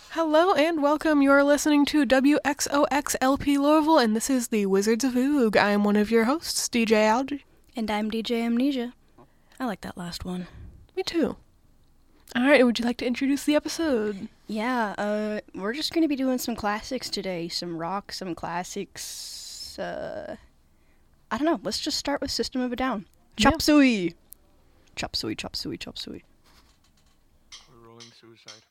Hello and welcome. You're listening to WXOXLP Louisville, and this is the Wizards of Oog. I am one of your hosts, DJ Algie. And I'm DJ Amnesia. I like that last one. Me too. Alright, would you like to introduce the episode? Yeah, we're just going to be doing some classics today. Some rock, some classics. I don't know. Let's just start with System of a Down. Chop suey! Chop suey, chop suey, chop suey. We're rolling suicide.